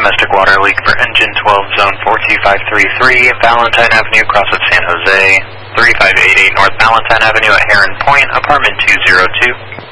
domestic water leak for engine 12, zone 42533, Valentine Avenue, cross of San Jose, 3588 North Valentine Avenue at Heron Point, apartment 202.